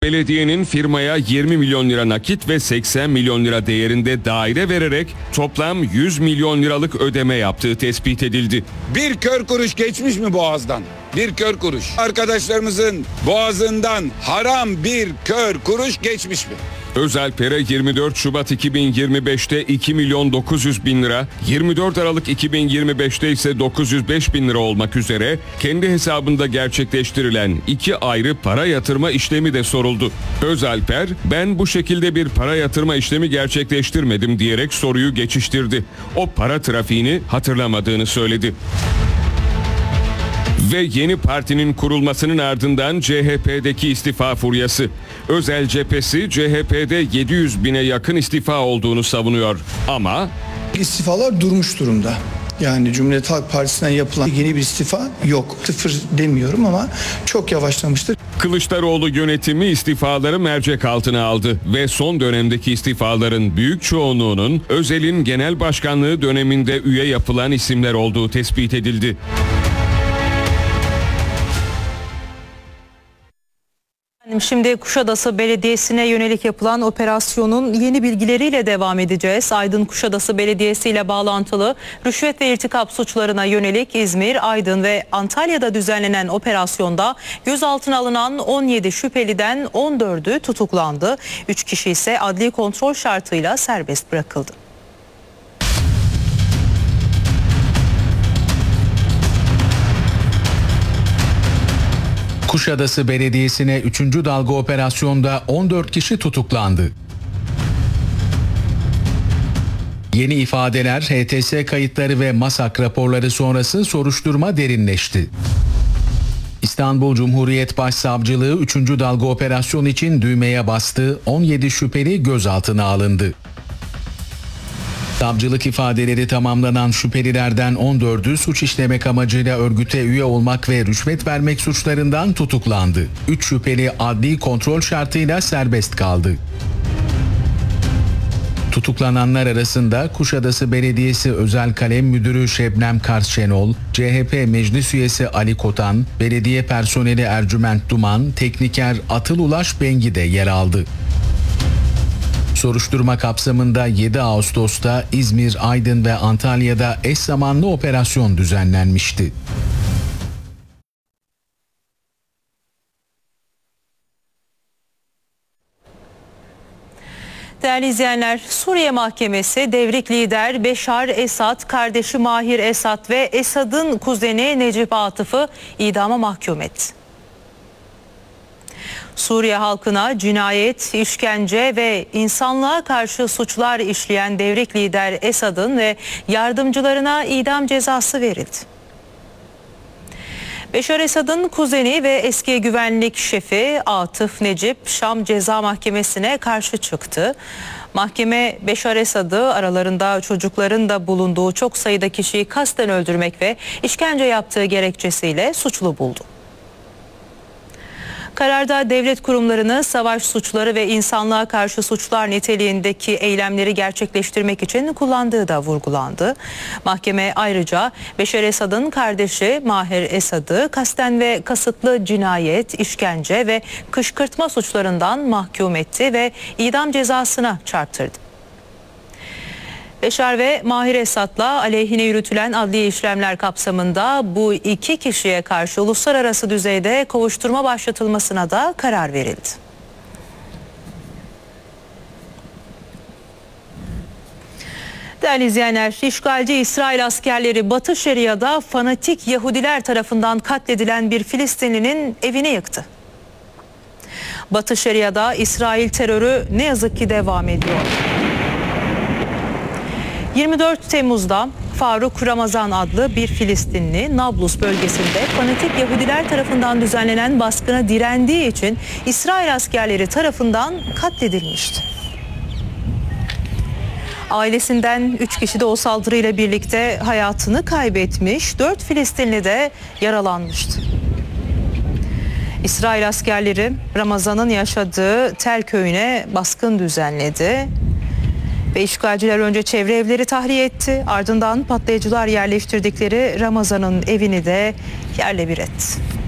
belediyenin firmaya 20 milyon lira nakit ve 80 milyon lira değerinde daire vererek toplam 100 milyon liralık ödeme yaptığı tespit edildi. Bir kör kuruş geçmiş mi boğazdan? Bir kör kuruş. Arkadaşlarımızın boğazından haram bir kör kuruş geçmiş mi? Özelper'e 24 Şubat 2025'te 2 milyon 900 bin lira, 24 Aralık 2025'te ise 905 bin lira olmak üzere kendi hesabında gerçekleştirilen 2 ayrı para yatırma işlemi de soruldu. Özelper, ben bu şekilde bir para yatırma işlemi gerçekleştirmedim diyerek soruyu geçiştirdi. O para trafiğini hatırlamadığını söyledi. Ve yeni partinin kurulmasının ardından CHP'deki istifa furyası. Özel cephesi CHP'de 700 bine yakın istifa olduğunu savunuyor. Ama istifalar durmuş durumda. Yani Cumhuriyet Halk Partisi'nden yapılan yeni bir istifa yok. Sıfır demiyorum ama çok yavaşlamıştır. Kılıçdaroğlu yönetimi istifaları mercek altına aldı ve son dönemdeki istifaların büyük çoğunluğunun Özel'in genel başkanlığı döneminde üye yapılan isimler olduğu tespit edildi. Şimdi Kuşadası Belediyesi'ne yönelik yapılan operasyonun yeni bilgileriyle devam edeceğiz. Aydın Kuşadası Belediyesi ile bağlantılı rüşvet ve irtikap suçlarına yönelik İzmir, Aydın ve Antalya'da düzenlenen operasyonda gözaltına alınan 17 şüpheliden 14'ü tutuklandı. 3 kişi ise adli kontrol şartıyla serbest bırakıldı. Kuşadası Belediyesi'ne 3. dalga operasyonda 14 kişi tutuklandı. Yeni ifadeler, HTS kayıtları ve MASAK raporları sonrası soruşturma derinleşti. İstanbul Cumhuriyet Başsavcılığı 3. dalga operasyon için düğmeye bastı, 17 şüpheli gözaltına alındı. Savcılık ifadeleri tamamlanan şüphelilerden 14'ü suç işlemek amacıyla örgüte üye olmak ve rüşvet vermek suçlarından tutuklandı. 3 şüpheli adli kontrol şartıyla serbest kaldı. Tutuklananlar arasında Kuşadası Belediyesi Özel Kalem Müdürü Şebnem Kars Şenol, CHP Meclis Üyesi Ali Kotan, belediye personeli Ercüment Duman, tekniker Atıl Ulaş Bengi de yer aldı. Soruşturma kapsamında 7 Ağustos'ta İzmir, Aydın ve Antalya'da eş zamanlı operasyon düzenlenmişti. Değerli izleyenler, Suriye Mahkemesi devrik lider Beşar Esad, kardeşi Mahir Esad ve Esad'ın kuzeni Necip Atıf'ı idama mahkum etti. Suriye halkına cinayet, işkence ve insanlığa karşı suçlar işleyen devrik lider Esad'ın ve yardımcılarına idam cezası verildi. Beşar Esad'ın kuzeni ve eski güvenlik şefi Atıf Necip Şam Ceza Mahkemesi'ne karşı çıktı. Mahkeme Beşar Esad'ı aralarında çocukların da bulunduğu çok sayıda kişiyi kasten öldürmek ve işkence yaptığı gerekçesiyle suçlu buldu. Kararda devlet kurumlarını savaş suçları ve insanlığa karşı suçlar niteliğindeki eylemleri gerçekleştirmek için kullandığı da vurgulandı. Mahkeme ayrıca Beşar Esad'ın kardeşi Mahir Esad'ı kasten ve kasıtlı cinayet, işkence ve kışkırtma suçlarından mahkum etti ve idam cezasına çarptırdı. Beşar ve Mahir Esad'la aleyhine yürütülen adliye işlemler kapsamında bu iki kişiye karşı uluslararası düzeyde kovuşturma başlatılmasına da karar verildi. Değerli izleyenler, işgalci İsrail askerleri Batı Şeria'da fanatik Yahudiler tarafından katledilen bir Filistinlinin evini yıktı. Batı Şeria'da İsrail terörü ne yazık ki devam ediyor. 24 Temmuz'da Faruk Ramazan adlı bir Filistinli Nablus bölgesinde fanatik Yahudiler tarafından düzenlenen baskına direndiği için İsrail askerleri tarafından katledilmişti. Ailesinden 3 kişi de o saldırıyla birlikte hayatını kaybetmiş, 4 Filistinli de yaralanmıştı. İsrail askerleri Ramazan'ın yaşadığı Tel köyüne baskın düzenledi. Ve işgalciler önce çevre evleri tahliye etti. Ardından patlayıcılar yerleştirdikleri Ramazan'ın evini de yerle bir etti.